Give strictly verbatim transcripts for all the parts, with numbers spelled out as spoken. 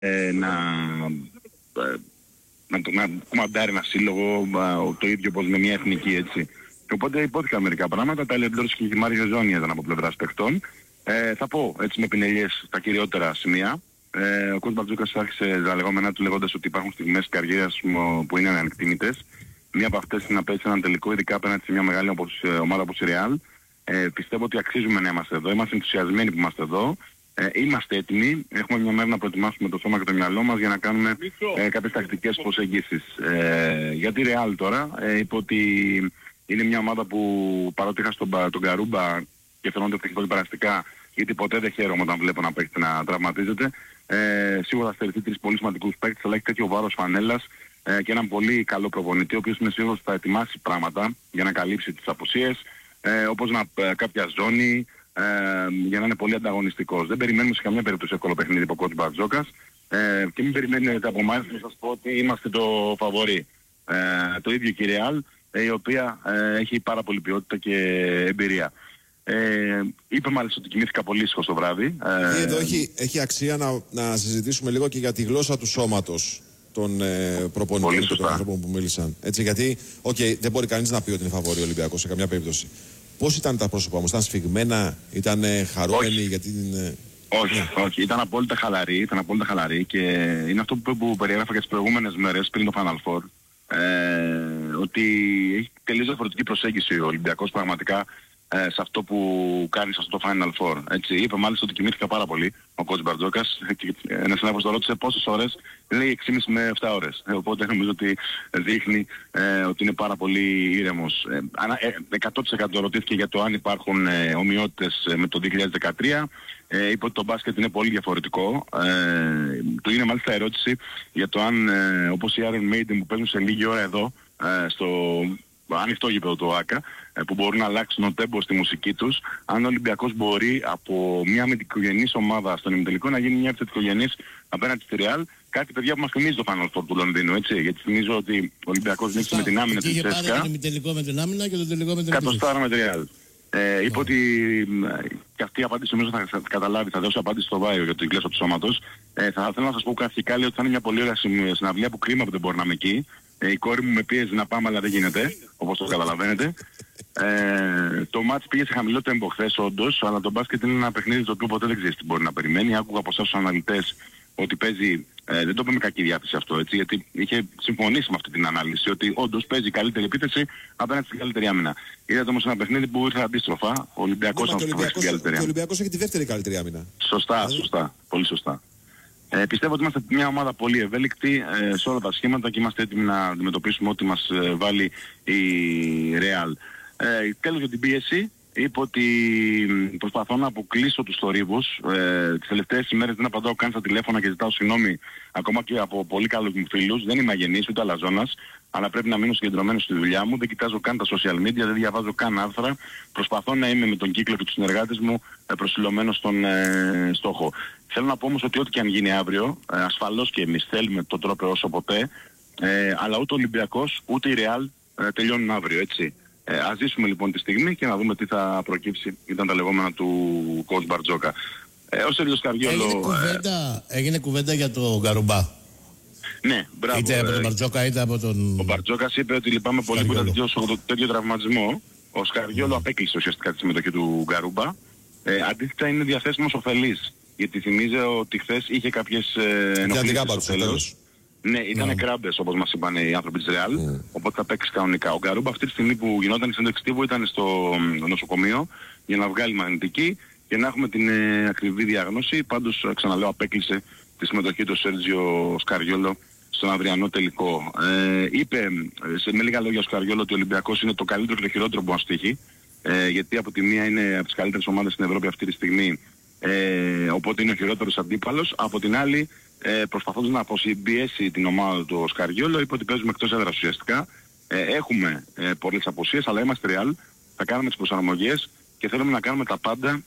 ε, να, ε, να, να κουμαντάρει ένα σύλλογο, ε, το ίδιο όπως με μια εθνική, έτσι. Και οπότε υπόθηκαν μερικά πράγματα, τα Ελεντρός και η Μάριο Ζώνη ήταν από πλευράς παιχτών. Ε, θα πω έτσι με πινελιές τα κυριότερα σημεία. Ε, ο κ. Μπαρτζόκας άρχισε τα λεγόμενά του λέγοντας ότι υπάρχουν στιγμές καριέρας που είναι ανεκτήμητες. Μία από αυτές είναι να παίξει έναν τελικό, ειδικά απέναντι σε μια μεγάλη όπως, ομάδα όπως η Real. Ε, πιστεύω ότι αξίζουμε να είμαστε εδώ, είμαστε ενθουσιασμένοι που είμαστε εδώ. Ε, είμαστε έτοιμοι, έχουμε μια μέρα να προετοιμάσουμε το σώμα και το μυαλό μας για να κάνουμε ε, κάποιες τακτικές προσεγγίσεις. Ε, για τη Real τώρα, ε, είπε ότι είναι μια ομάδα που παρότι είχα στον, τον Καρούμπα και φαινόνται ευτυχώς παραστικά, γιατί ποτέ δεν χαίρομαι όταν βλέπω να παίχτη να τραυματίζεται. Ε, σίγουρα θα στερηθεί τρεις πολύ σημαντικούς παίκτες, αλλά έχει τέτοιο βάρος φανέλας ε, και έναν πολύ καλό προπονητή, ο οποίος είναι σίγουρος θα ετοιμάσει πράγματα για να καλύψει τις απουσίες, ε, όπως να, ε, κάποια ζώνη, ε, για να είναι πολύ ανταγωνιστικός. Δεν περιμένουμε σε καμία περίπτωση εύκολο παιχνίδι από κότσου Μπαρτζόκας ε, και μην περιμένετε από εμάς να σας πω ότι είμαστε το φαβορί. Ε, το ίδιο και η Real, ε, η οποία ε, έχει πάρα πολύ ποιότητα και εμπειρία. Ε, είπε μάλιστα ότι κοιμήθηκα πολύ ήσυχος το βράδυ. Ε, Εδώ έχει, έχει αξία να, να συζητήσουμε λίγο και για τη γλώσσα του σώματος των ε, προπονητών και των ανθρώπων που μίλησαν. Έτσι, γιατί, οκ, okay, δεν μπορεί κανείς να πει ότι είναι φαβορί ο Ολυμπιακός σε καμιά περίπτωση. Πώς ήταν τα πρόσωπα όμως, ήταν σφιγμένα, ήταν χαρούμενοι όχι. γιατί την... Ε... Όχι, ναι. όχι, ήταν απόλυτα χαλαροί, ήταν απόλυτα χαλαροί και είναι αυτό που, που περιέγραφα και τις προηγούμενες μέρες πριν το Final Four. Ε, ότι έχει τελείως διαφορετική προσέγγιση ο Ολυμπιακός πραγματικά ε, σε αυτό που κάνει σε αυτό το Final Four. Έτσι, είπε μάλιστα ότι κοιμήθηκα πάρα πολύ ο κότσου Μπαρτζόκας. Ένας συνάδελφος το ρώτησε πόσες ώρες, λέει έξι και μισή με επτά ώρες. Ε, οπότε νομίζω ότι δείχνει ε, ότι είναι πάρα πολύ ήρεμος. Ε, ε, εκατό τοις εκατό ρωτήθηκε για το αν υπάρχουν ε, ομοιότητες με το δύο χιλιάδες δεκατρία. Ε, είπε ότι το μπάσκετ είναι πολύ διαφορετικό. Ε, του είναι μάλιστα ερώτηση για το αν ε, όπως οι Iron Maiden που παίζουν σε λίγη ώρα εδώ ε, στο ανοιχτό γήπεδο του ΆΚΑ, ε, που μπορούν να αλλάξουν το τέμπο στη μουσική τους, αν ο Ολυμπιακός μπορεί από μια αμυντικογενής ομάδα στον ημιτελικό να γίνει μια επιθετικογενής απέναντι στη Real, κάτι παιδιά που μας θυμίζει το Final Four του Λονδίνου, έτσι, γιατί θυμίζω ότι ο Ολυμπιακός νίκησε με την άμυνα της Τσέσκα. Είχε πάρει το ημιτελικό με την άμυνα και το τελικό με την κατοστάρα με τη Real. Ε, είπε ότι και αυτή η απάντηση νομίζω θα, θα καταλάβει, θα δώσει απάντηση στο Βάιο για την γλώσσα του σώματος. Ε, θα θέλω να σας πω καθηκά ότι θα είναι μια πολύ ωραία συναυλία που κρίμα που δεν μπορεί να είμαι εκεί. Ε, η κόρη μου με πίεζε να πάμε αλλά δεν γίνεται, όπως το καταλαβαίνετε. Ε, το μάτς πήγε σε χαμηλό τέμπο χθες όντως, αλλά το μπάσκετ είναι ένα παιχνίδι το οποίο ποτέ δεν ξέρεις τι μπορεί να περιμένει. Άκουγα από εσάς τους αναλυτές ότι παίζει, ε, δεν το είπε με κακή διάθεση αυτό, έτσι, γιατί είχε συμφωνήσει με αυτή την ανάλυση, ότι όντως παίζει καλύτερη επίθεση απέναντι στην καλύτερη άμυνα. Είδατε όμως ένα παιχνίδι που ήρθε αντίστροφα, ο Ολυμπιακός ναι, να παίξει την καλύτερη άμυνα. Ο Ολυμπιακός έχει τη δεύτερη καλύτερη άμυνα. Σωστά, δηλαδή... σωστά, πολύ σωστά. Ε, πιστεύω ότι είμαστε μια ομάδα πολύ ευέλικτη ε, σε όλα τα σχήματα και είμαστε έτοιμοι να αντιμετωπίσουμε ό,τι μας ε, βάλει η Real. Ε, τέλος για την πίεση, είπε ότι προσπαθώ να αποκλείσω τους θορύβους. Ε, τις τελευταίες ημέρες δεν απαντάω καν στα τηλέφωνα και ζητάω συγγνώμη ακόμα και από πολύ καλούς μου φίλους. Δεν είμαι αγενής ούτε αλαζόνας, αλλά πρέπει να μείνω συγκεντρωμένος στη δουλειά μου. Δεν κοιτάζω καν τα social media, δεν διαβάζω καν άρθρα. Προσπαθώ να είμαι με τον κύκλο και τους συνεργάτες μου ε, προσιλωμένος στον ε, στόχο. Θέλω να πω όμως ότι ό,τι και αν γίνει αύριο, ε, ασφαλώς και εμείς θέλουμε τον τρόπο όσο ποτέ, ε, αλλά ούτε ο Ολυμπιακός ούτε η Real ε, τελειώνουν αύριο, έτσι. Ε, ας ζήσουμε λοιπόν τη στιγμή και να δούμε τι θα προκύψει. Ήταν τα λεγόμενα του κότσου Μπαρτζόκα. Ε, ο Σέριος Καριόλο... Έγινε κουβέντα, ε, έγινε κουβέντα για το Γκαρουμπά. Ναι, μπράβο. Είτε από τον ε, Μπαρτζόκα είτε από τον... Ο Μπαρτζόκας είπε ότι λυπάμαι πολύ που ήταν τέτοιο, τέτοιο τραυματισμό. Ο Σκαριόλο mm. απέκλεισε ουσιαστικά τη συμμετοχή του Γκαρούμπα. Ε, αντίθετα είναι διαθέσιμος ωφελής. Γιατί θυμίζω ότι χθες είχε κάποιες ε, ενοχλήσεις στο τέλος. Ναι, ήταν yeah. κράμπες όπως μας είπαν οι άνθρωποι της Real, mm. οπότε θα παίξει κανονικά. Ο Γκαρούμπα αυτή τη στιγμή που γινόταν η συνέντευξη τύπου ήταν στο νοσοκομείο για να βγάλει μαγνητική και να έχουμε την ε, ακριβή διάγνωση. Πάντως ξαναλέω απέκλεισε τη συμμετοχή του Σέρτζιο Σκαριόλο στον αυριανό τελικό. Ε, είπε σε, με λίγα λόγια ο Σκαριόλο ότι ο Ολυμπιακός είναι το καλύτερο και το χειρότερο που μας τύχει, ε, γιατί από τη μία είναι από τις καλύτερες ομάδες στην Ευρώπη αυτή τη στιγμή, ε, οπότε είναι ο χειρότερος αντίπαλος. Από την άλλη, ε, προσπαθώντας να αποσυμπιέσει την ομάδα του Σκαριόλο, είπε ότι παίζουμε εκτός έδρας ουσιαστικά. Ε, έχουμε ε, πολλές απουσίες, αλλά είμαστε Real, θα κάνουμε τις προσαρμογές και θέλουμε να κάνουμε τα πάντα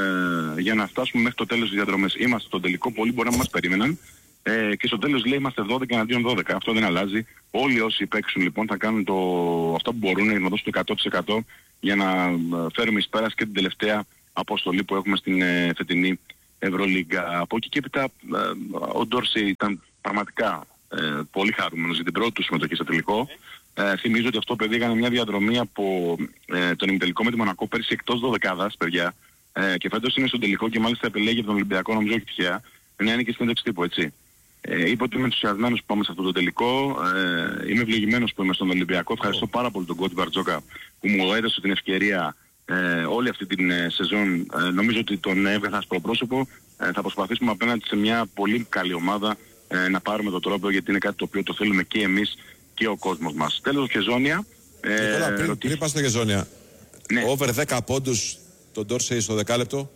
ε, για να φτάσουμε μέχρι το τέλος της διαδρομής. Είμαστε στο τελικό, πολλοί μπορεί να μας περίμεναν. Ε, και στο τέλος λέει είμαστε δώδεκα εναντίον δώδεκα. Αυτό δεν αλλάζει. Όλοι όσοι παίξουν λοιπόν θα κάνουν το, αυτό που μπορούν για να δώσουν το εκατό τοις εκατό για να φέρουμε εις πέρας και την τελευταία αποστολή που έχουμε στην ε, φετινή Ευρωλίγκα. Από εκεί και έπειτα ε, ο Ντόρσεϊ ήταν πραγματικά ε, πολύ χαρούμενος για την πρώτη του συμμετοχή στο τελικό. Ε, θυμίζω ότι αυτό το παιδί έκανε μια διαδρομή από ε, τον ημιτελικό με τη Μονακό πέρυσι εκτός δωδεκάδας, παιδιά. Ε, και φέτος είναι στον τελικό και μάλιστα επιλέγει από τον Ολυμπιακό, νομίζω όχι τυχαία, να είναι και στην ένταξη τύπου, έτσι. Ε, είπε ότι είμαι ενθουσιασμένος που πάμε σε αυτό το τελικό. Ε, είμαι ευλογημένος που είμαι στον Ολυμπιακό. Ευχαριστώ πάρα πολύ τον Κώτη Μπαρτζόκα που μου έδωσε την ευκαιρία ε, όλη αυτή την ε, σεζόν. Ε, νομίζω ότι τον έβγαλα στο πρόσωπο. Ε, θα προσπαθήσουμε απέναντι σε μια πολύ καλή ομάδα ε, να πάρουμε το τρόπο, γιατί είναι κάτι το οποίο το θέλουμε και εμείς και ο κόσμος μας. Τέλος, Χεζόνια. Ε, τώρα, πριν, ρωτή... πριν πας στο Χεζόνια, ναι. Over δέκα πόντους τον Ντόρσεϊ στο δεκάλεπτο.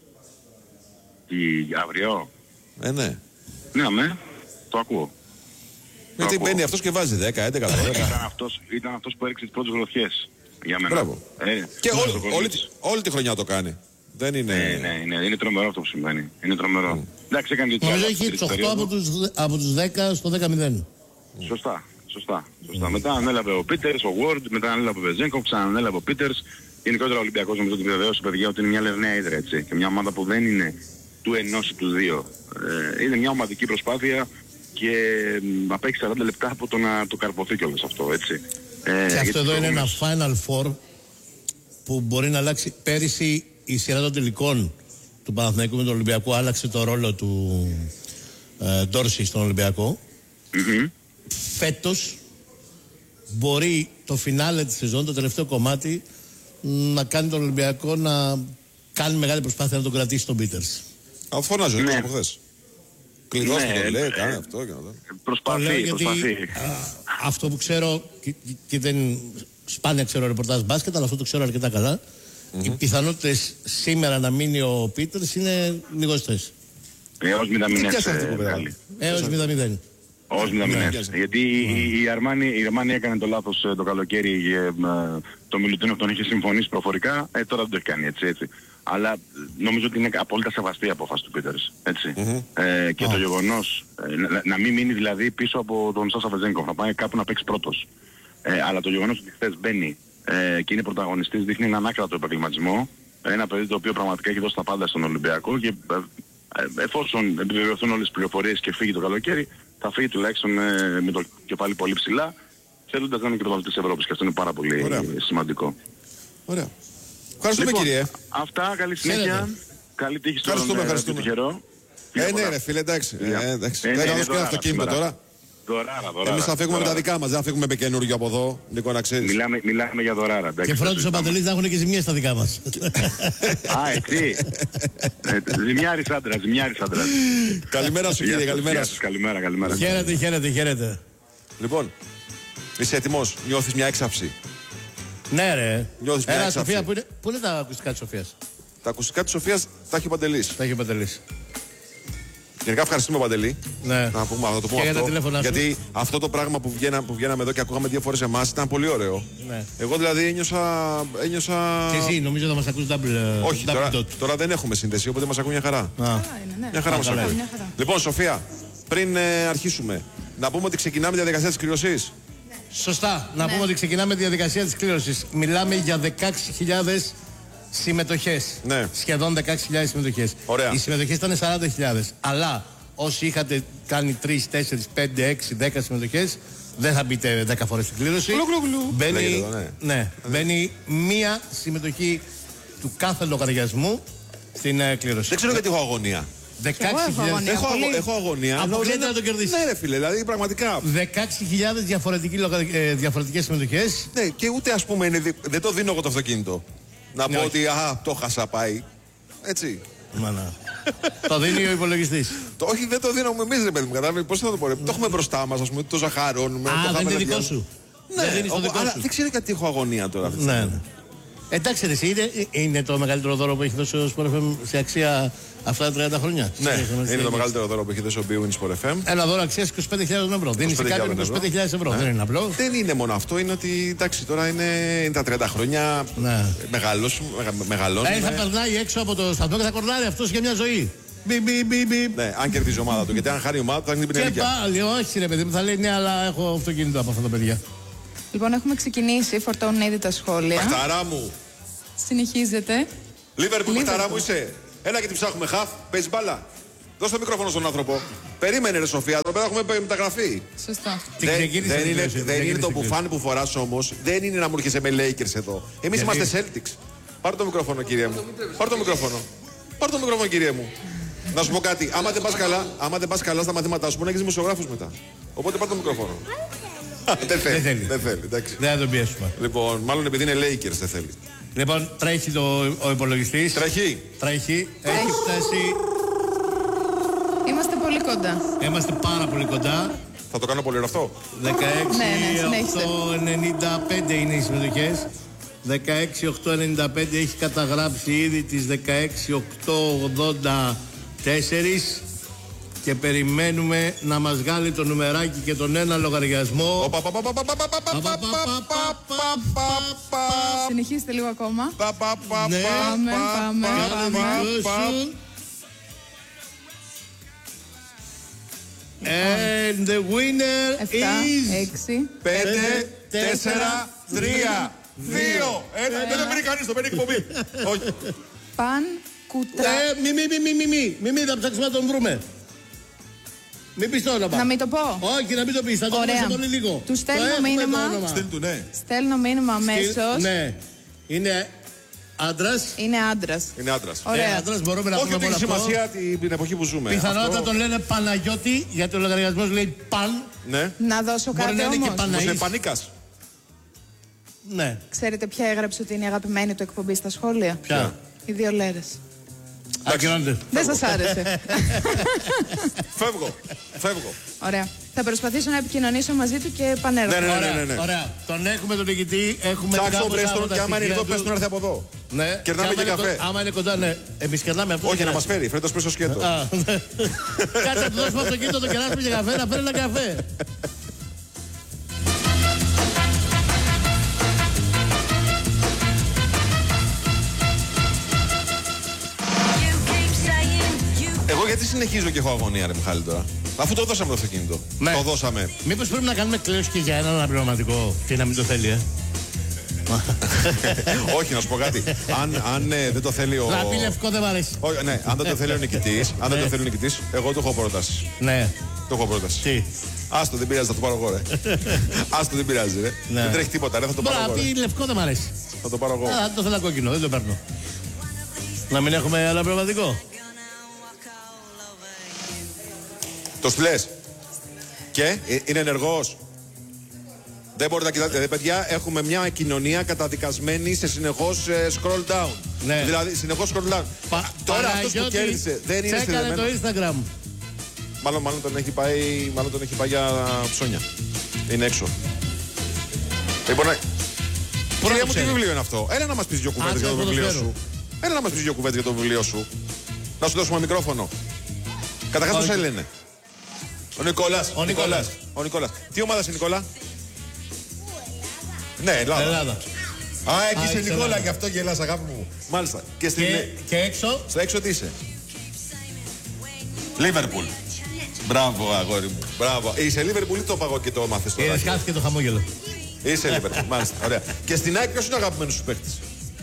Τι, αύριο. Ε, ναι. Ναι, αμέ. Το ακούω. Γιατί μπαίνει αυτός και βάζει δέκα, έντεκα, δώδεκα. Ήταν αυτός, ήταν αυτός που έριξε τις πρώτες γροθιές για μένα. Μπράβο. Ε, και όλη, όλη, όλη τη χρονιά το κάνει. Δεν είναι... Ναι, ναι, ναι, είναι τρομερό αυτό που συμβαίνει. Είναι τρομερό. Mm. Εντάξει, έκανε και νομίζω έχει οκτώ από τους, από τους δέκα στο δέκα μηδέν. Mm. Σωστά, σωστά. σωστά. Mm. Μετά ανέλαβε ο Πίτερς, ο Ward, μετά ανέλαβε ο Βεζένκοφ, ξανανέλαβε ο Πίτερς. Γενικότερα ο Ολυμπιακός νομίζω ότι βεβαίωσε παιδιά ότι είναι μια λευναία ύδρα, έτσι. Και μια ομάδα που δεν είναι του ενός ή του δύο. Ε, είναι μια ομαδική προσπάθεια και απέχει σαράντα λεπτά από το να το καρποθεί κιόλας αυτό, έτσι. Ε, και αυτό εδώ είναι ένα Final Four που μπορεί να αλλάξει. Πέρυσι η σειρά των τελικών του Παναθηναϊκού με τον Ολυμπιακό άλλαξε το ρόλο του ε, Ντόρσεϊ στον Ολυμπιακό. Mm-hmm. Φέτος μπορεί το φινάλε της σεζόν, το τελευταίο κομμάτι, να κάνει τον Ολυμπιακό να κάνει μεγάλη προσπάθεια να τον κρατήσει τον Πίτερς. Αφού φωνάζει ναι. από χθες. Κλειδώστε ναι, το λέει, κάνει ε, αυτό και να το... Προσπαθεί, γιατί, προσπαθεί. Α, αυτό που ξέρω, και, και δεν σπάνια ξέρω ρεπορτάζ μπάσκετ, αλλά αυτό το ξέρω αρκετά καλά, mm-hmm. οι πιθανότητες σήμερα να μείνει ο Πίτερς είναι λιγοστές. Έως μηδαμινές. Έως μηδαμινές. Ως μηδαμινές. Γιατί η Αρμάνι, η Αρμάνι έκανε το λάθος το καλοκαίρι, το Μιλουτίνοφ τον είχε συμφωνήσει προφορικά, ε, τώρα δεν το έχει κάνει έτσι, έτσι. Αλλά νομίζω ότι είναι απόλυτα σεβαστή η απόφαση του Πίτερς, έτσι. Mm-hmm. Ε, και oh. το γεγονός ε, να, να μην μείνει δηλαδή πίσω από τον Σάσα Βεζένκοφ, να πάει κάπου να παίξει πρώτος. Ε, αλλά το γεγονός ότι χθες μπαίνει ε, και είναι πρωταγωνιστής δείχνει έναν άκρατο επαγγελματισμό. Ένα παιδί το οποίο πραγματικά έχει δώσει τα πάντα στον Ολυμπιακό και ε, ε, εφόσον επιβεβαιωθούν όλες τις πληροφορίες και φύγει το καλοκαίρι, θα φύγει τουλάχιστον ε, με το κεφάλι πολύ ψηλά, θέλοντας να είναι και πρωταθλητής της Ευρώπης και αυτό είναι πάρα πολύ Ωραία. σημαντικό. Ωραία. Ευχαριστούμε λοιπόν, κύριε. Αυτά, καλή συνέχεια. Καλή τύχη στον τυχερό. Ε, ναι ρε φίλε, εντάξει. Ε, εντάξει. Δεν θα δώσω και ένα αυτοκίνητο τώρα. Δωράρα, δωράρα. Εμείς θα φύγουμε με τα δικά μας, δεν θα φύγουμε με καινούργιο από εδώ. Νίκο, να ξέρεις. Μιλάμε, μιλάμε για δωράρα. Εντάξει, και φρόντισε ο Παντελής να έχουν και ζημιές στα δικά μας. Α, έτσι. Ζημιάρης άντρας, ζημιάρης άντρας. Καλημέρα σου κύριε, καλημέρα σας. Καλημέρα, καλημέρα. Χαίρετε, χαίρετε, χαίρετε. Λοιπόν, είσαι έτοιμος, νιώθεις μια έξαψη. Ναι ρε. Νιώθεις μια έξαψη. Σοφία, πού είναι, πού είναι τα ακουστικά της Σοφίας? Τα ακουστικά της Σοφίας τα έχει ο Παντελής. Τα έχει ο Παντελής. Γενικά ευχαριστούμε Παντελή. Ναι. Να πούμε, να το πούμε αυτό. Γιατί αυτό το πράγμα που, βγαίνα, που βγαίναμε εδώ και ακούγαμε δύο φορές εμάς ήταν πολύ ωραίο. Ναι. Εγώ δηλαδή ένιωσα. ένιωσα... Και εσύ νομίζω θα μας ακούσει double. Όχι, double τώρα, dot. τώρα δεν έχουμε σύνδεση, οπότε μας ακούει μια χαρά. Α. Καλά είναι, ναι. Μια χαρά μας ακούει. Λοιπόν, Σοφία, πριν ε, αρχίσουμε, να πούμε ότι ξεκινάμε τη διαδικασία της κλήρωσης. Ναι. Σωστά. Να ναι. πούμε ότι ξεκινάμε τη διαδικασία της κλήρωσης. Μιλάμε για δεκαέξι χιλιάδες συμμετοχές. Ναι. Σχεδόν δεκαέξι χιλιάδες συμμετοχές. Ωραία. Οι συμμετοχές ήταν σαράντα χιλιάδες. Αλλά όσοι είχατε κάνει τρεις, τέσσερις, πέντε, έξι, δέκα συμμετοχές, δεν θα μπείτε δέκα φορές στην κλήρωση. Μπαίνει, εδώ, ναι. Ναι, μπαίνει μία συμμετοχή του κάθε λογαριασμού στην uh, κλήρωση. Δεν ξέρω γιατί έχω αγωνία. δεκαέξι χιλιάδες. Έχω, αγωνία. έχω αγωνία. Αποκλείεται να το κερδίσει. Ναι, ρε φίλε, δηλαδή πραγματικά. δεκαέξι χιλιάδες διαφορετικές συμμετοχές. Ναι, και ούτε ας πούμε είναι, δεν το δίνω εγώ το αυτοκίνητο. Να ναι, πω όχι. ότι α, το χάσα πάει. Έτσι. Μάνα. Το δίνει ο υπολογιστής. Το όχι, δεν το δίνουμε εμείς, ρε παιδί μου. Κατάλαβε πώς θα το πω. Το έχουμε μπροστά μας, ας πούμε, το ζαχαρώνουμε. Α, το δεν είναι δικό σου. Ναι, δεν ο, αλλά σου. Δεν ξέρω γιατί έχω αγωνία τώρα. Ναι, ναι. Εντάξει, εσύ είναι, είναι το μεγαλύτερο δώρο που έχει δώσει ο Sport εφ εμ σε αξία αυτά τα τριάντα χρόνια. Ναι, είναι το μεγαλύτερο δώρο που έχει δώσει ο Bwin Sport εφ εμ. Ένα δώρο αξίας είκοσι πέντε χιλιάδες ευρώ. Δίνει σε κάποιον είκοσι πέντε χιλιάδες ευρώ. Ναι. Δεν είναι απλό. Δεν είναι μόνο αυτό, είναι ότι εντάξει, τώρα είναι, είναι τα τριάντα χρόνια. Ναι. Μεγαλώνουμε. Ε, θα περνάει έξω από το σταθμό και θα κορνάρει αυτό για μια ζωή. Μπι, μπι, μπι, μπι. Ναι, αν κερδίζει η ομάδα του. Γιατί αν χάνει η ομάδα του θα είναι την πινελίκια. Και πάλι, όχι ρε παιδί μου, θα λέει ναι, αλλά έχω αυτοκίνητο από αυτά τα παιδιά. Λοιπόν, έχουμε ξεκινήσει. Φορτώνουν ήδη τα σχόλια. Παχταρά μου. Συνεχίζεται. Λίβερπουλ, παχταρά μου είσαι. Έλα και την ψάχνουμε χαφ. Παίζει μπάλα. Δώσ' το μικρόφωνο στον άνθρωπο. Περίμενε, ρε Σοφία. Εδώ πέρα έχουμε μεταγραφεί. Σωστό. Δεν, δεν είναι, δεν είναι το μπουφάν που φοράς όμως. Δεν είναι να μου έρχεσαι με Lakers εδώ. Εμείς είμαστε Celtics. Πάρ' το μικρόφωνο, κύριε μου. Πάρ' το μικρόφωνο. Πάρ' το μικρόφωνο, κύριε μου. Να σου πω κάτι. Άμα δεν πας καλά, άμα δεν πας καλά στα μαθήματά σου, μπορεί να έχεις δημοσιογράφους μετά. Οπότε πάρ' το μικρόφωνο. Δεν θέλει. Δεν θέλει. Εντάξει. Δεν θα τον πιέσουμε. Λοιπόν, μάλλον επειδή είναι Lakers δεν θέλει. Λοιπόν, τρέχει το, ο υπολογιστής. Τρέχει. Τρέχει. Έχει φτάσει. Είμαστε πολύ κοντά. Είμαστε πάρα πολύ κοντά. Θα το κάνω πολύ ωραίο αυτό. δεκαέξι Ναι, ναι, οκτώ ενενήντα πέντε είναι οι συμμετοχές. δεκαέξι οκτώ ενενήντα πέντε έχει καταγράψει ήδη τις δεκαέξι οκτώ ογδόντα τέσσερα και περιμένουμε να μας βγάλει το νουμεράκι και τον ένα λογαριασμό. Συνεχίστε λίγο ακόμα. Ναι, Πάμε, πάμε, πάμε. And the winner Εφτά, is έξι. πέντε, τέσσερα, τρία, δύο, ένα. Δεν το παίρνει κανείς, το παίρνει εκπομπή. Όχι. Παν κουτρά. Ε, μη, μη, μη, μη, μη, μη, μη, μη, θα ψάξουμε να τον βρούμε. Μην πεις το όνομα. Να μην το πω. Όχι, να μην το πεις, θα το πούμε σε πολύ λίγο. Του στέλνω Το έχουμε μήνυμα. το όνομα. Στείλ του, ναι. Στέλνω μήνυμα αμέσως. Ναι, είναι άντρας. Είναι άντρας. Είναι άντρας. Ε, Ωραία. άντρας, μπορούμε να Όχι πούμε ότι έχει μόνο αυτό. σημασία την την εποχή που ζούμε. Πιθανότατα Αυτό- τον λένε Παναγιώτη, γιατί ο λογαριασμός λέει Παν. Ναι. Να δώσω Μπορεί κάτι να είναι και όμως. Παναής. Πώς είναι Πανίκας. Ναι, Ξέρετε ποια έγραψε ότι είναι η αγαπημένη του εκπομπή στα σχόλια? ποια. Οι δύο λέρες. Ακυρώνεται. Δεν σας άρεσε. Φεύγω. Φεύγω. Ωραία. Θα προσπαθήσω να επικοινωνήσω μαζί του και επανέρχομαι. Ναι, ναι, ναι. Ωραία, ωραία. Τον έχουμε τον νικητή, έχουμε Ψάξω, κάπως βρες άλλο τον τα και άμα είναι στοιχεία εδώ, του. πες του να έρθει από εδώ. Ναι. Κερνάμε άμα και είναι καφέ. κο- Άμα είναι κοντά, ναι. Εμείς κερνάμε αυτό. Όχι, να μας φέρει. Φέρει το σπρέσο σκέτο. Α, ναι. Κάτσε να του δώσουμε αυτοκίνητο, το κεράσουμε για καφέ, να φέρει ένα καφέ. Εγώ γιατί συνεχίζω και έχω αγωνία, ρε Μιχάλη τώρα. Αφού το δώσαμε το αυτοκίνητο. Ναι. Το δώσαμε. Μήπως πρέπει να κάνουμε κλαίος και για έναν αναπληρωματικό και να μην το θέλει, ε. Όχι, να σου πω κάτι. Αν, αν ε, δεν το θέλει ο. Να πει λευκό δεν μ' αρέσει. Όχι, ναι, αν δεν το θέλει ο νικητής, αν δεν το θέλει ο νικητής, εγώ το έχω πρόταση. Ναι. Το έχω πρόταση. Τι. Άστο, δεν πειράζει, θα το πάρω εγώ, ρε. Άστο, δεν πειράζει, ρε. Ναι. Δεν τρέχει τίποτα, ρε, θα το πάρω Μπορεί εγώ. να Ρε. πει λευκό δεν μ' αρέσει. Θα το πάρω εγώ. Α, το θέλω κόκκινο, δεν το παίρνω. Να μην έχουμε αναπληρωματικό. Το στυλές. Και, ε, είναι ενεργός. Δεν μπορείτε να κοιτάτε. Ε, παιδιά, έχουμε μια κοινωνία καταδικασμένη σε συνεχώς ε, scroll down. Ναι. Δηλαδή, συνεχώς scroll down. Πα- Τώρα αυτός που Παναγιώτη, κέρδισε δεν είναι τσέκαρε συνδεδεμένο. το Instagram. Μάλλον, μάλλον, τον έχει πάει, μάλλον τον έχει πάει για ψώνια. Είναι έξω. Λοιπόν, ε, κυρία μου, τι ξέρει. βιβλίο είναι αυτό. Έλα να μας πεις δύο κουβέντες Άσο για το βιβλίο ποδοσφαίρου. σου. Έλα να μας πεις δύο κουβέντες για το βιβλίο σου. Να σου δώσουμε μικρόφωνο. Καταρχάς πώς Όχι. λένε. Ο Νικόλας. Ο Νικόλας. Ο Νικόλας. Τι ομάδα είσαι, Νικόλα? Ναι, Ελλάδα. Ελλάδα. Α, εκεί είσαι είσαι Νικόλα, Ελλάδα. γι' αυτό γελάς, αγάπη μου. Μάλιστα. Και στην. Και, και έξω. Στο έξω τι είσαι? Λίβερπουλ. Μπράβο, αγόρι μου. Μπράβο. Είσαι Λίβερπουλ ή το παγώ και το μάθες τώρα? Ε, χάθηκε το χαμόγελο. Είσαι Λίβερπουλ. Μάλιστα. Ωραία. Και στην ΑΕΚ ποιος είναι ο αγαπημένος σου παίκτης?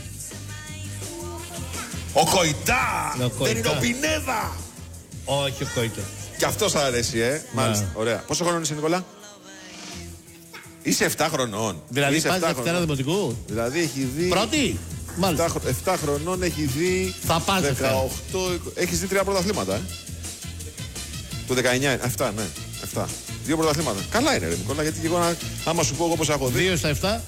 Ο Κοϊτά! Ο Κοϊτά. Δεν είναι ο Πινέδα! Όχι, ο Κόιτο. Και αυτός αρέσει, ε. Μάλιστα. Ωραία. Πόσο χρόνο είσαι, Νικόλα? Είσαι επτά χρονών. Δηλαδή Είσαι πας επτά Δευτέρα χρονών. Δημοτικού. Δηλαδή έχει δει. Πρώτη. Μάλιστα. επτά, επτά χρονών έχει δει. Θα πας Δευτέρα. δεκαοκτώ. Έχει δει τρία πρωταθλήματα, ε. Το δεκαεννιά, επτά, ναι. επτά. Δύο πρωταθλήματα. Καλά είναι, ρε Νικόλα, γιατί και εγώ να, άμα σου πω εγώ πόσα έχω δει. Δύο στα εφτά.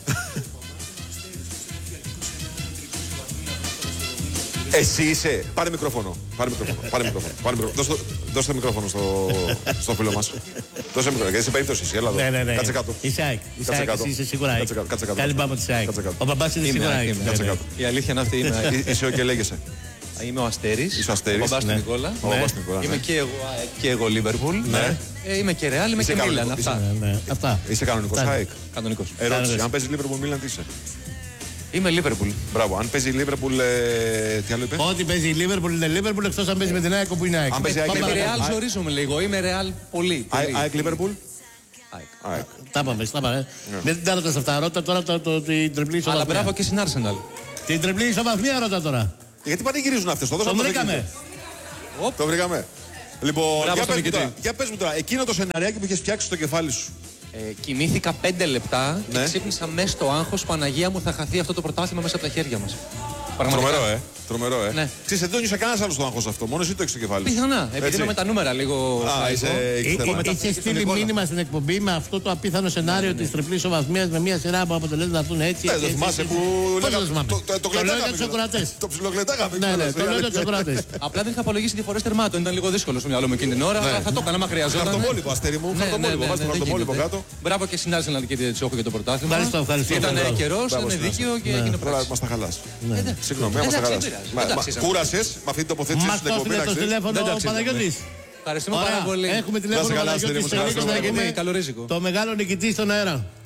Εσύ είσαι. Πάρε μικρόφωνο. Πάρε μικρόφωνο. Πάρε μικρόφωνο. Πάρε μικρόφωνο. Δώσε, το, δώσε το μικρόφωνο στο, στο φίλο μας. Δώσε μικρόφωνο. Γιατί είσαι περίπτωση. Έλα εδώ. Ναι, ναι, ναι. Κάτσε κάτω. Είσαι ΑΕΚ. Είσαι Κάτσε ΑΕΚ, κάτω. εσύ είσαι σίγουρα ΑΕΚ. Κάτσε κάτω, κάτσε κάτω. Καλή πάμε της ΑΕΚ. Κάτσε κάτω. Ο μπαμπάς είναι Είμαι σίγουρα ΑΕΚ, ΑΕΚ. είμαι. Ναι, Κάτσε ναι. κάτω. Η αλήθεια είναι αυτή. Είμαι, Είσαι ο και λέγεσαι. είμαι ο Αστέρης. Είσαι ο Αστέρης. Ο μπαμπάς Ναι. του Νικόλα. Ο μπαμπάς του Νικόλα, Είμαι ναι. και εγώ ΑΕΚ και εγώ Λίβερπουλ. Ναι. Ε, είμαι και Ρεάλ, είμαι Είσαι και κανονικό- Μίλαν. είσαι- Αυτά. Ναι, ναι. Αυτά. Είσαι κανονικός Φτάνει. ΑΕΚ. Κανονικός. Ερώτηση. Κάνε Αν παίζει Λίβερπουλ Μίλαν, τι είσαι? Είμαι Λίβερπουλ. Μπράβο. Αν παίζει Λίβερπουλ. Ε, τι άλλο είπε? Ό,τι παίζει η Λίβερπουλ είναι Λίβερπουλ εκτός αν παίζει με την ΑΕΚ όπου είναι ΑΕΚ. Αν παίζει ΑΕΚ, Πάμε Με τη Λίβερπουλ. παρακάτω. Ρεάλ ζορίζομαι λίγο. Είμαι Ρεάλ πολύ. πολύ. ΑΕΚ Λίβερπουλ. ΑΕΚ. ΑΕΚ. Τα πάμε, τα πάμε. Δεν τα ρωτάς αυτά. Ρώτα τώρα το- το- την τριπλή Αλλά ισοβαθμία. μπράβο και στην Arsenal. Την τριπλή ισοβαθμία ρώτα τώρα. Γιατί πανηγυρίζουν αυτές, το Το δώσαμε. βρήκαμε. Το βρήκαμε. Λοιπόν, Μπράβο για στον πες, μου νικητή. τώρα, για πες μου τώρα, εκείνο το σεναριάκι που είχες φτιάξει στο κεφάλι σου. Ε, κοιμήθηκα πέντε λεπτά Ναι. και ξύπνησα μέσα στο άγχος. Παναγία μου, θα χαθεί αυτό το πρωτάθλημα μέσα από τα χέρια μας. Τρομερό, ε. Τρομερό, ε. Ναι. Ξέρεις, δεν το νιώσε κανένας άλλος το άγχος αυτό. Μόνο εσύ το έχεις στο κεφάλι σου. Πιθανά, επειδή Έτσι. είμαι με τα νούμερα λίγο. Α, φλαϊκό. είσαι. έχεις Ε, θέμα. ε, Είχε στείλει μήνυμα στην εκπομπή με αυτό το απίθανο σενάριο της τριπλής ομαθμίας με μια σειρά από αποτελέσματα να έρθουν έτσι. Ναι, έτσι, το έτσι, θυμάσαι έτσι. που Πώς λέγαμε- το θυμάμαι. το- το- το Το λέω κλετάγαμε για τους κιόλας. ακροατές. Το ψιλοκλετάγαμε. Ναι, ναι, κιόλας, το λέω για ε, τους ακροατές. Απλά δεν είχα απολογίσει τι φορές τερμάτων. Ήταν λίγο δύσκολο στο μυαλό μου εκείνη την ώρα. Ναι. Αλλά θα το έκανα άμα χρειαζόταν. Χαρτομόλυπο, αστέρι μου. Χαρτομόλυπο. Βάζεις το δεν χαρτομόλυπο γίνεται. κάτω. Μπράβο και στην Arsenal και τη Τσόχου για το πρωτάθλημα. Ευχαριστώ, ευχαριστώ. Ήταν Μπράβο. καιρό, Μπράβο ήταν στην δίκαιο και Ναι. έγινε Τώρα πράξη. μας τα χαλάς. Εντάξει. Συγγνώμη, μας τα Εντάξει, χαλάς. δεν πειράζει. Μα- Εντάξει, μα- είσαμε. Κούρασες με αυτή την τοποθέτηση Μας στην το εκπομπή. έστειλε να το ξέρεις. τηλέφωνο Δεν τα ο ξέρεις, Παναγιώτης. Ευχαριστούμε πάρα Ωραία, πολύ. έχουμε Να τηλέφωνο σε καλά, Παναγιώτη Αστέρι μου, Στελίκης, ευχαριστώ να πολύ. πούμε Καλορίζικο. το μεγάλο νικητή στον αέρα.